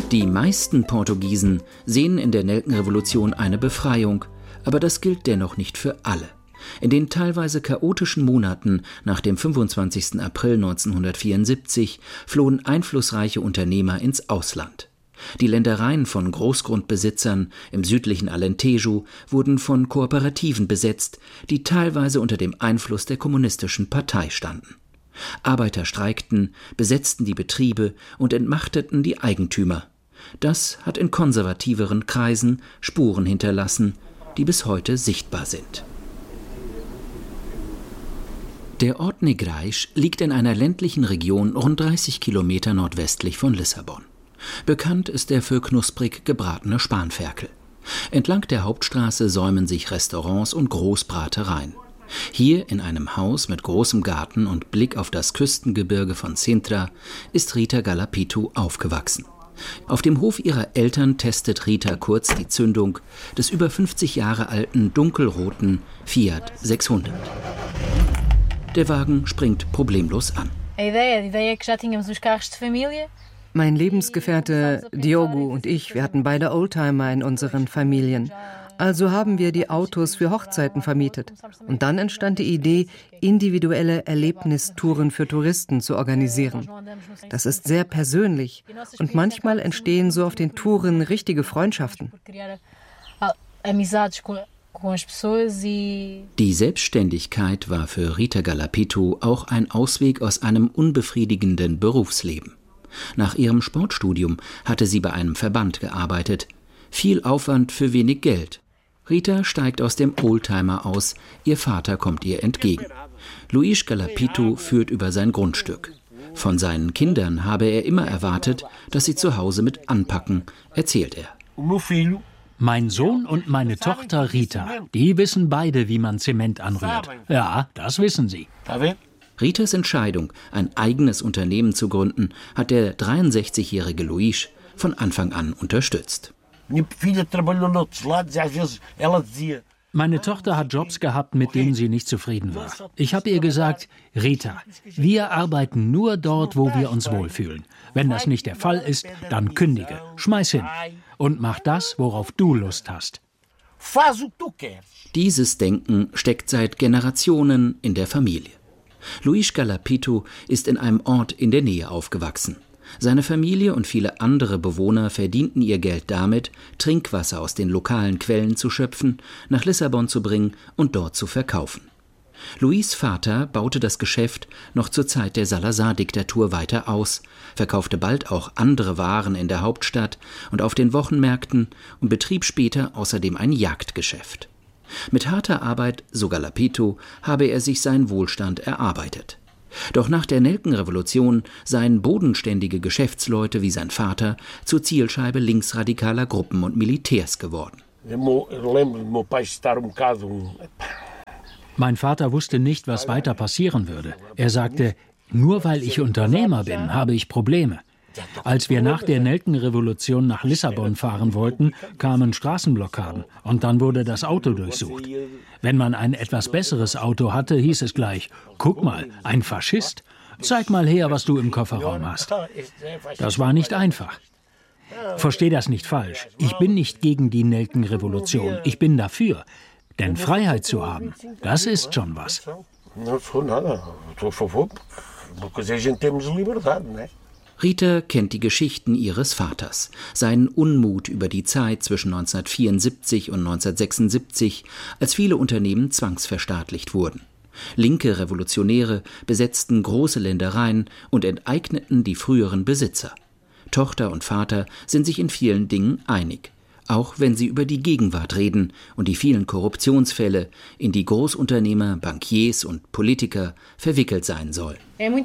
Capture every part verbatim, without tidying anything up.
Die meisten Portugiesen sehen in der Nelkenrevolution eine Befreiung, aber das gilt dennoch nicht für alle. In den teilweise chaotischen Monaten nach dem fünfundzwanzigsten April neunzehnhundertvierundsiebzig flohen einflussreiche Unternehmer ins Ausland. Die Ländereien von Großgrundbesitzern im südlichen Alentejo wurden von Kooperativen besetzt, die teilweise unter dem Einfluss der kommunistischen Partei standen. Arbeiter streikten, besetzten die Betriebe und entmachteten die Eigentümer. Das hat in konservativeren Kreisen Spuren hinterlassen, die bis heute sichtbar sind. Der Ort Negrais liegt in einer ländlichen Region rund dreißig Kilometer nordwestlich von Lissabon. Bekannt ist er für knusprig gebratene Spanferkel. Entlang der Hauptstraße säumen sich Restaurants und Großbratereien. Hier in einem Haus mit großem Garten und Blick auf das Küstengebirge von Sintra ist Rita Galapitu aufgewachsen. Auf dem Hof ihrer Eltern testet Rita kurz die Zündung des über fünfzig Jahre alten dunkelroten Fiat sechshundert. Der Wagen springt problemlos an. Mein Lebensgefährte Diogo und ich, wir hatten beide Oldtimer in unseren Familien. Also haben wir die Autos für Hochzeiten vermietet. Und dann entstand die Idee, individuelle Erlebnistouren für Touristen zu organisieren. Das ist sehr persönlich und manchmal entstehen so auf den Touren richtige Freundschaften. Die Selbstständigkeit war für Rita Galapitu auch ein Ausweg aus einem unbefriedigenden Berufsleben. Nach ihrem Sportstudium hatte sie bei einem Verband gearbeitet. Viel Aufwand für wenig Geld. Rita steigt aus dem Oldtimer aus, ihr Vater kommt ihr entgegen. Luis Galapitu führt über sein Grundstück. Von seinen Kindern habe er immer erwartet, dass sie zu Hause mit anpacken, erzählt er. Mein Sohn und meine Tochter Rita, die wissen beide, wie man Zement anrührt. Ja, das wissen sie. Ritas Entscheidung, ein eigenes Unternehmen zu gründen, hat der dreiundsechzigjährige Luis von Anfang an unterstützt. Meine Tochter hat Jobs gehabt, mit denen sie nicht zufrieden war. Ich habe ihr gesagt, Rita, wir arbeiten nur dort, wo wir uns wohlfühlen. Wenn das nicht der Fall ist, dann kündige, schmeiß hin und mach das, worauf du Lust hast. Dieses Denken steckt seit Generationen in der Familie. Luis Galapitu ist in einem Ort in der Nähe aufgewachsen. Seine Familie und viele andere Bewohner verdienten ihr Geld damit, Trinkwasser aus den lokalen Quellen zu schöpfen, nach Lissabon zu bringen und dort zu verkaufen. Luis' Vater baute das Geschäft noch zur Zeit der Salazar-Diktatur weiter aus, verkaufte bald auch andere Waren in der Hauptstadt und auf den Wochenmärkten und betrieb später außerdem ein Jagdgeschäft. Mit harter Arbeit, so Galapitu, habe er sich seinen Wohlstand erarbeitet. Doch nach der Nelkenrevolution seien bodenständige Geschäftsleute wie sein Vater zur Zielscheibe linksradikaler Gruppen und Militärs geworden. Mein Vater wusste nicht, was weiter passieren würde. Er sagte, nur weil ich Unternehmer bin, habe ich Probleme. Als wir nach der Nelkenrevolution nach Lissabon fahren wollten, kamen Straßenblockaden und dann wurde das Auto durchsucht. Wenn man ein etwas besseres Auto hatte, hieß es gleich, guck mal, ein Faschist, zeig mal her, was du im Kofferraum hast. Das war nicht einfach. Versteh das nicht falsch, ich bin nicht gegen die Nelkenrevolution, ich bin dafür. Denn Freiheit zu haben, das ist schon was. Rita kennt die Geschichten ihres Vaters, seinen Unmut über die Zeit zwischen neunzehnhundertvierundsiebzig und neunzehnhundertsechsundsiebzig, als viele Unternehmen zwangsverstaatlicht wurden. Linke Revolutionäre besetzten große Ländereien und enteigneten die früheren Besitzer. Tochter und Vater sind sich in vielen Dingen einig, auch wenn sie über die Gegenwart reden und die vielen Korruptionsfälle, in die Großunternehmer, Bankiers und Politiker verwickelt sein sollen.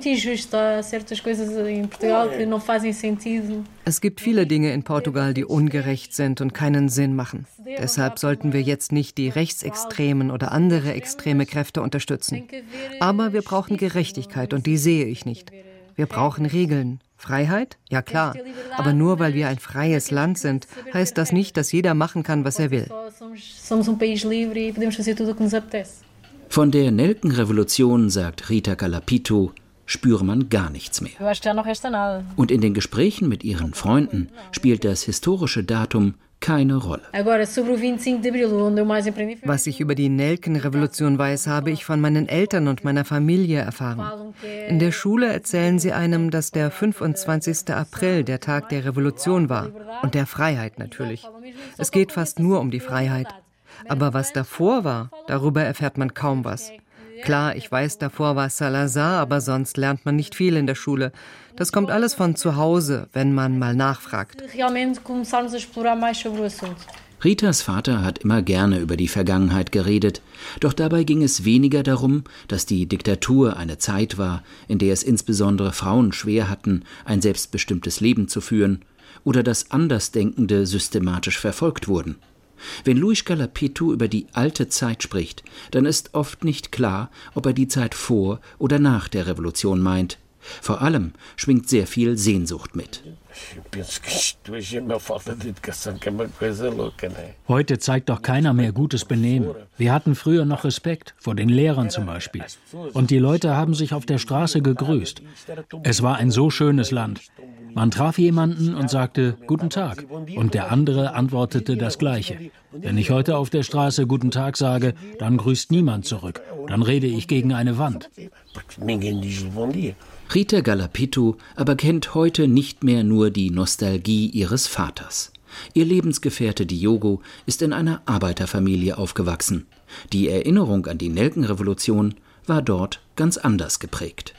Es gibt viele Dinge in Portugal, die ungerecht sind und keinen Sinn machen. Deshalb sollten wir jetzt nicht die rechtsextremen oder andere extreme Kräfte unterstützen. Aber wir brauchen Gerechtigkeit und die sehe ich nicht. Wir brauchen Regeln. Freiheit? Ja klar. Aber nur weil wir ein freies Land sind, heißt das nicht, dass jeder machen kann, was er will. Von der Nelkenrevolution sagt Rita Galapitu, spüre man gar nichts mehr. Und in den Gesprächen mit ihren Freunden spielt das historische Datum keine Rolle. Was ich über die Nelkenrevolution weiß, habe ich von meinen Eltern und meiner Familie erfahren. In der Schule erzählen sie einem, dass der fünfundzwanzigster April der Tag der Revolution war und der Freiheit natürlich. Es geht fast nur um die Freiheit. Aber was davor war, darüber erfährt man kaum was. Klar, ich weiß, davor war Salazar, aber sonst lernt man nicht viel in der Schule. Das kommt alles von zu Hause, wenn man mal nachfragt. Ritas Vater hat immer gerne über die Vergangenheit geredet, doch dabei ging es weniger darum, dass die Diktatur eine Zeit war, in der es insbesondere Frauen schwer hatten, ein selbstbestimmtes Leben zu führen, oder dass Andersdenkende systematisch verfolgt wurden. Wenn Luis Galapetu über die alte Zeit spricht, dann ist oft nicht klar, ob er die Zeit vor oder nach der Revolution meint. Vor allem schwingt sehr viel Sehnsucht mit. Heute zeigt doch keiner mehr gutes Benehmen. Wir hatten früher noch Respekt, vor den Lehrern zum Beispiel. Und die Leute haben sich auf der Straße gegrüßt. Es war ein so schönes Land. Man traf jemanden und sagte ’Guten Tag’ und der andere antwortete das Gleiche. Wenn ich heute auf der Straße ’Guten Tag’ sage, dann grüßt niemand zurück. Dann rede ich gegen eine Wand. Rita Galapetu aber kennt heute nicht mehr nur die Nostalgie ihres Vaters. Ihr Lebensgefährte Diogo ist in einer Arbeiterfamilie aufgewachsen. Die Erinnerung an die Nelkenrevolution war dort ganz anders geprägt.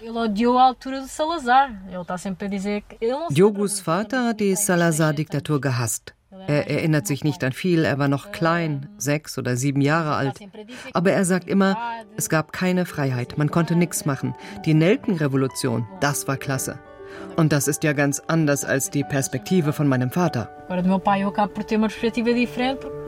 Diogos Vater hat die Salazar-Diktatur gehasst. Er erinnert sich nicht an viel, er war noch klein, sechs oder sieben Jahre alt. Aber er sagt immer, es gab keine Freiheit, man konnte nichts machen. Die Nelkenrevolution, das war klasse. Und das ist ja ganz anders als die Perspektive von meinem Vater.